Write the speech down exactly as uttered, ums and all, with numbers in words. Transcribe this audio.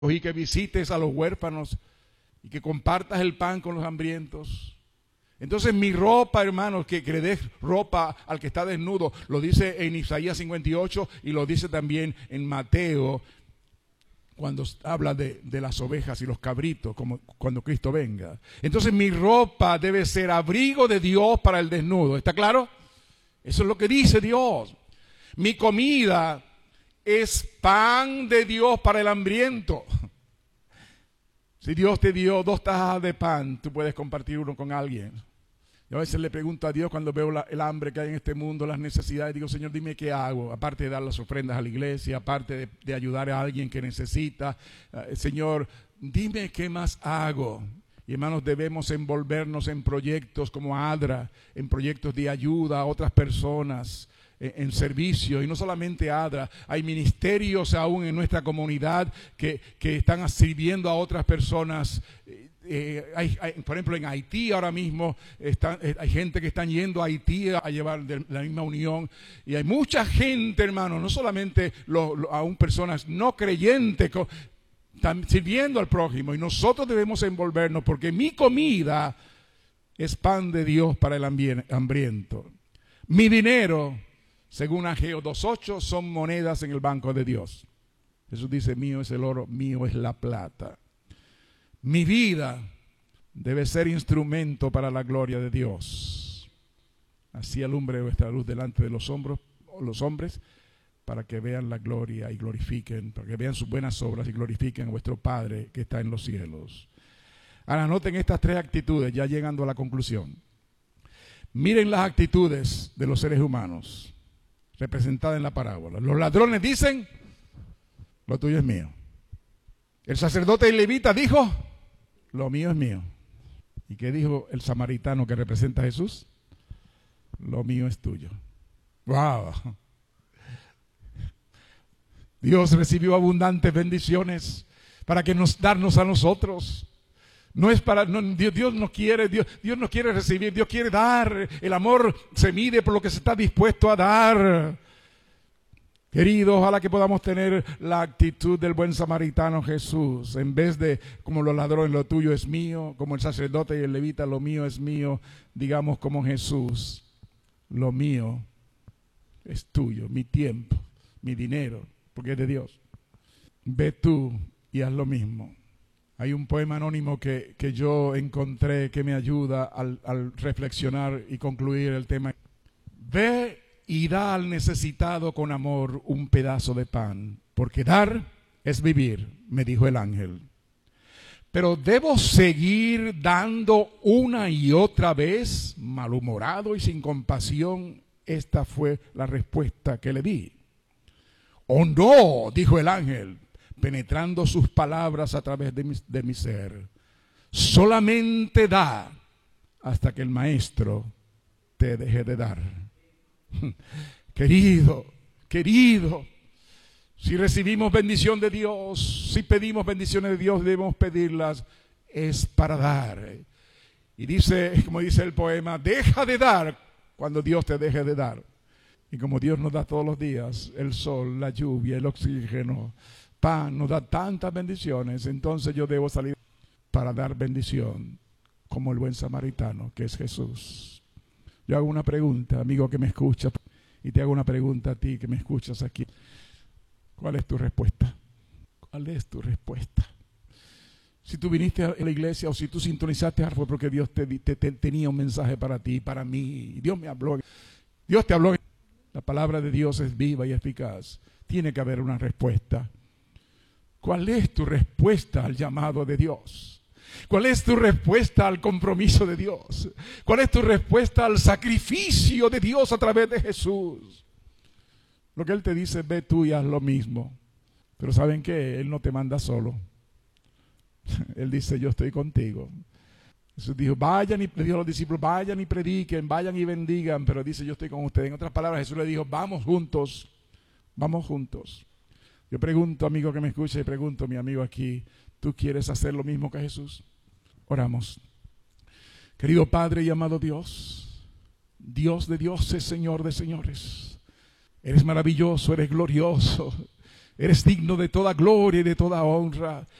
y que visites a los huérfanos y que compartas el pan con los hambrientos. Entonces mi ropa, hermanos, que, que le des ropa al que está desnudo, lo dice en Isaías cincuenta y ocho y lo dice también en Mateo, cuando habla de, de las ovejas y los cabritos, como cuando Cristo venga. Entonces mi ropa debe ser abrigo de Dios para el desnudo, ¿está claro? Eso es lo que dice Dios. Mi comida es pan de Dios para el hambriento. Si Dios te dio dos tajas de pan, tú puedes compartir uno con alguien. Yo a veces le pregunto a Dios cuando veo la, el hambre que hay en este mundo, las necesidades, digo, Señor, dime qué hago, aparte de dar las ofrendas a la iglesia, aparte de, de ayudar a alguien que necesita. Uh, Señor, dime qué más hago. Y hermanos, debemos envolvernos en proyectos como ADRA, en proyectos de ayuda a otras personas, en, en servicio. Y no solamente ADRA, hay ministerios aún en nuestra comunidad que, que están sirviendo a otras personas. Eh, hay, hay, por ejemplo, en Haití ahora mismo están, eh, hay gente que están yendo a Haití a llevar de la misma unión, y hay mucha gente, hermano, no solamente lo, lo, aún personas no creyentes co, están sirviendo al prójimo, y nosotros debemos envolvernos porque mi comida es pan de Dios para el hambriento. Mi dinero, según Ageo dos ocho, son monedas en el banco de Dios. Jesús dice, mío es el oro, mío es la plata. Mi vida debe ser instrumento para la gloria de Dios. Así alumbre vuestra luz delante de los hombros, los hombres, para que vean la gloria y glorifiquen, para que vean sus buenas obras y glorifiquen a vuestro Padre que está en los cielos. Ahora noten estas tres actitudes, ya llegando a la conclusión. Miren las actitudes de los seres humanos, representadas en la parábola. Los ladrones dicen, lo tuyo es mío. El sacerdote y levita dijo, lo mío es mío. ¿Y qué dijo el samaritano que representa a Jesús? Lo mío es tuyo. ¡Wow! Dios recibió abundantes bendiciones para que nos darnos a nosotros. No es para, no, Dios, Dios no quiere, Dios, Dios no quiere recibir, Dios quiere dar. El amor se mide por lo que se está dispuesto a dar. Queridos, ojalá que podamos tener la actitud del buen samaritano Jesús, en vez de como los ladrones, lo tuyo es mío, como el sacerdote y el levita, lo mío es mío, digamos como Jesús, lo mío es tuyo, mi tiempo, mi dinero, porque es de Dios. Ve tú y haz lo mismo. Hay un poema anónimo que, que yo encontré que me ayuda al, al reflexionar y concluir el tema. Ve y da al necesitado con amor un pedazo de pan, porque dar es vivir, me dijo el ángel. Pero debo seguir dando una y otra vez, malhumorado y sin compasión. Esta fue la respuesta que le di. Oh no, dijo el ángel, penetrando sus palabras a través de mi, de mi ser. Solamente da hasta que el maestro te deje de dar. Querido, querido, si recibimos bendición de Dios, si pedimos bendiciones de Dios, debemos pedirlas, es para dar. Y dice, como dice el poema, deja de dar cuando Dios te deje de dar. Y como Dios nos da todos los días, el sol, la lluvia, el oxígeno, pan, nos da tantas bendiciones, entonces yo debo salir para dar bendición, como el buen samaritano, que es Jesús. Yo hago una pregunta, amigo que me escucha, y te hago una pregunta a ti que me escuchas aquí. ¿Cuál es tu respuesta? ¿Cuál es tu respuesta? Si tú viniste a la iglesia o si tú sintonizaste, fue porque Dios te, te, te tenía un mensaje para ti, para mí. Dios me habló. Dios te habló. La palabra de Dios es viva y eficaz. Tiene que haber una respuesta. ¿Cuál es tu respuesta al llamado de Dios? ¿Cuál es tu respuesta al compromiso de Dios? ¿Cuál es tu respuesta al sacrificio de Dios a través de Jesús? Lo que Él te dice, ve tú y haz lo mismo. Pero ¿saben qué? Él no te manda solo. Él dice, yo estoy contigo. Jesús dijo, vayan y le dijo a los discípulos, vayan y prediquen, vayan y bendigan. Pero dice, yo estoy con ustedes. En otras palabras, Jesús le dijo, vamos juntos, vamos juntos. Yo pregunto, amigo que me escucha, y pregunto, mi amigo aquí, ¿tú quieres hacer lo mismo que Jesús? Oramos. Querido Padre y amado Dios, Dios de dioses, Señor de señores, eres maravilloso, eres glorioso. Eres digno de toda gloria y de toda honra.